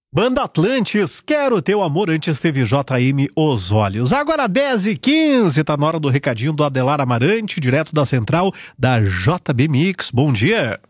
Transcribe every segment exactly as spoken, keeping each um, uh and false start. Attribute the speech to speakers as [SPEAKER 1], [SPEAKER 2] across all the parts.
[SPEAKER 1] Banda Atlantis, Quero Teu Amor, antes teve J M Os Olhos. Agora dez e quinze, tá na hora do recadinho do Adelar Amarante, direto da central da J B Mix. Bom dia.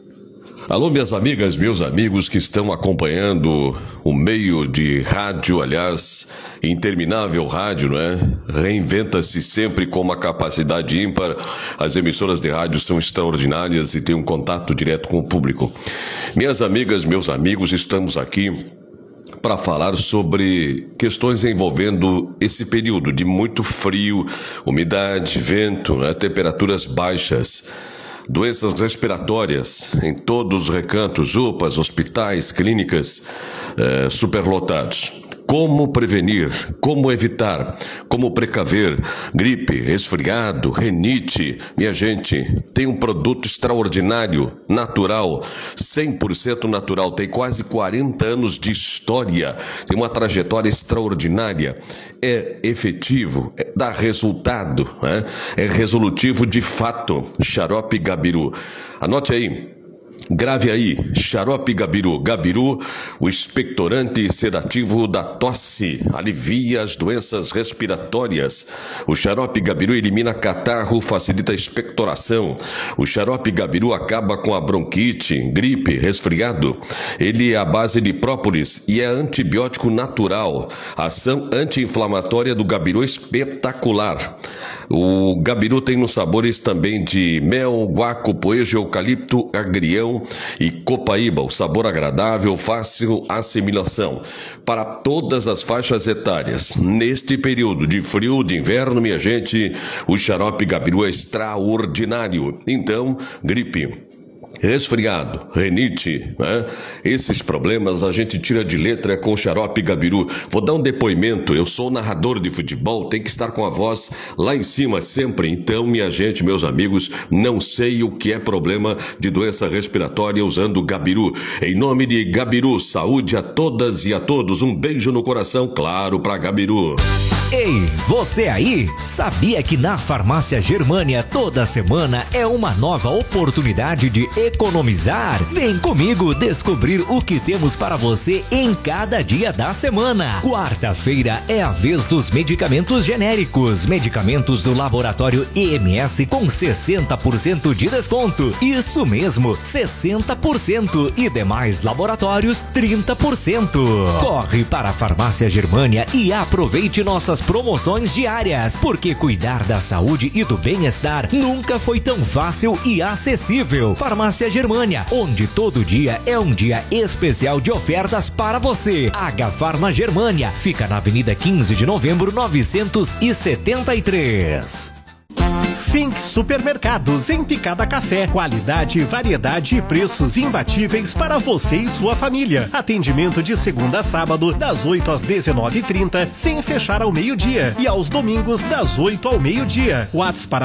[SPEAKER 2] Alô, minhas amigas, meus amigos que estão acompanhando o meio de rádio, aliás, interminável rádio, não é? Reinventa-se sempre com uma capacidade ímpar. As emissoras de rádio são extraordinárias e têm um contato direto com o público. Minhas amigas, meus amigos, estamos aqui para falar sobre questões envolvendo esse período de muito frio, umidade, vento, né? Temperaturas baixas. Doenças respiratórias em todos os recantos, U P As, hospitais, clínicas eh, superlotados. Como prevenir, como evitar, como precaver gripe, resfriado, renite. Minha gente, tem um produto extraordinário, natural, cem por cento natural, tem quase quarenta anos de história, tem uma trajetória extraordinária, é efetivo, é, dá resultado, né? É resolutivo de fato. Xarope Gabiru. Anote aí. Grave aí, Xarope Gabiru. Gabiru, o expectorante sedativo da tosse, alivia as doenças respiratórias. O Xarope Gabiru elimina catarro, facilita a expectoração. O Xarope Gabiru acaba com a bronquite, gripe, resfriado. Ele é à base de própolis e é antibiótico natural. A ação anti-inflamatória do Gabiru é espetacular. O Gabiru tem nos sabores também de mel, guaco, poejo, eucalipto, agrião e copaíba. O sabor agradável, fácil assimilação para todas as faixas etárias. Neste período de frio, de inverno, minha gente, o Xarope Gabiru é extraordinário. Então, gripe, resfriado, renite, né? Esses problemas a gente tira de letra com o Xarope Gabiru. Vou dar um depoimento, eu sou narrador de futebol, tem que estar com a voz lá em cima sempre. Então, minha gente, meus amigos, não sei o que é problema de doença respiratória usando Gabiru. Em nome de Gabiru, saúde a todas e a todos. Um beijo no coração, claro, pra Gabiru.
[SPEAKER 3] Ei, você aí? Sabia que na Farmácia Germânia toda semana é uma nova oportunidade de economizar? Vem comigo descobrir o que temos para você em cada dia da semana. Quarta-feira é a vez dos medicamentos genéricos. Medicamentos do laboratório E M S com sessenta por cento de desconto. Isso mesmo, sessenta por cento. E demais laboratórios, trinta por cento. Corre para a Farmácia Germânia e aproveite nossas promoções diárias, porque cuidar da saúde e do bem-estar nunca foi tão fácil e acessível. Farmácia Germânia, onde todo dia é um dia especial de ofertas para você. H-Farma Germânia, fica na Avenida quinze de novembro, novecentos e setenta e três.
[SPEAKER 1] Fink Supermercados, em Picada Café. Qualidade, variedade e preços imbatíveis para você e sua família. Atendimento de segunda a sábado, das oito às dezenove e trinta, sem fechar ao meio-dia. E aos domingos, das oito ao meio-dia. WhatsApp para